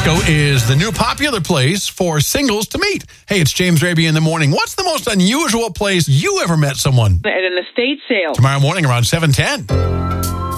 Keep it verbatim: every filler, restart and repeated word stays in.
Frisco is the new popular place for singles to meet. Hey, it's James Raby in the morning. What's the most unusual place you ever met someone? At an estate sale. Tomorrow morning around seven ten.